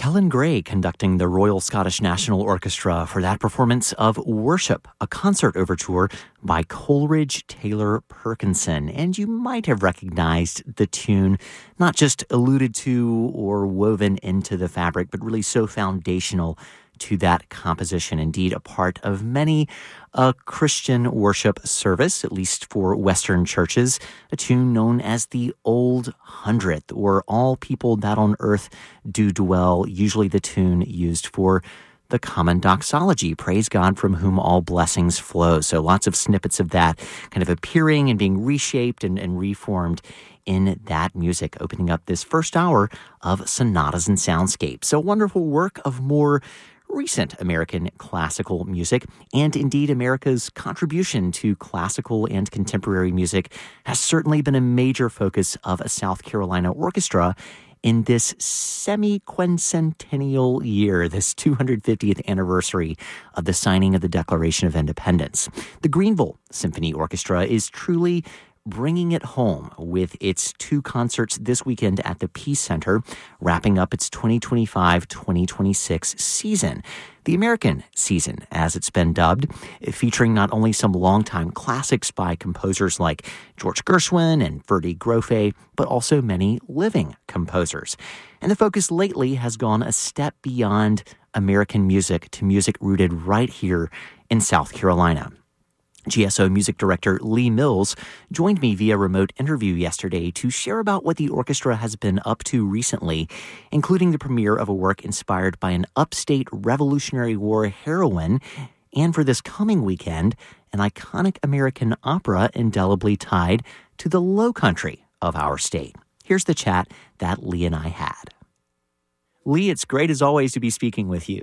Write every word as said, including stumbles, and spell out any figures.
Helen Gray conducting the Royal Scottish National Orchestra for that performance of Worship, a concert overture by Coleridge Taylor Perkinson. And you might have recognized the tune, not just alluded to or woven into the fabric, but really so foundational to that composition. Indeed, a part of many a Christian worship service, at least for Western churches, a tune known as the Old Hundredth, or All People That on Earth Do Dwell, usually the tune used for the common doxology, praise God from whom all blessings flow. So lots of snippets of that kind of appearing and being reshaped and, and reformed in that music, opening up this first hour of Sonatas and Soundscapes. So wonderful work of more recent American classical music, and indeed America's contribution to classical and contemporary music has certainly been a major focus of a South Carolina orchestra in this semi-quincentennial year, this two hundred fiftieth anniversary of the signing of the Declaration of Independence. The Greenville Symphony Orchestra is truly bringing it home with its two concerts this weekend at the Peace Center, wrapping up its twenty twenty-five twenty twenty-six season. The American season, as it's been dubbed, featuring not only some longtime classics by composers like George Gershwin and Ferdy Grofé, but also many living composers. And the focus lately has gone a step beyond American music to music rooted right here in South Carolina. G S O Music Director Lee Mills joined me via remote interview yesterday to share about what the orchestra has been up to recently, including the premiere of a work inspired by an upstate Revolutionary War heroine, and for this coming weekend, an iconic American opera indelibly tied to the low country of our state. Here's the chat that Lee and I had. Lee, it's great as always to be speaking with you.